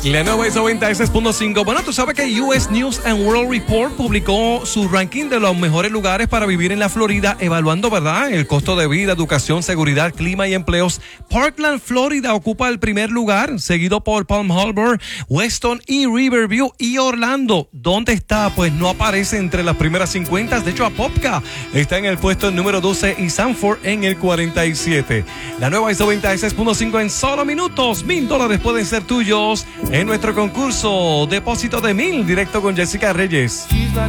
La nueva ISO 96.5. Bueno, tú sabes que US News and World Report publicó su ranking de los mejores lugares para vivir en la Florida, evaluando, ¿verdad?, el costo de vida, educación, seguridad, clima y empleos. Parkland, Florida, ocupa el primer lugar, seguido por Palm Harbor, Weston y Riverview. Y Orlando, ¿dónde está? Pues no aparece entre las primeras 50. De hecho, Apopka está en el puesto número 12 y Sanford en el 47. La nueva ISO 96.5 en solo minutos. $1,000 pueden ser tuyos en nuestro concurso Depósito de 1,000, directo con Jessica Reyes.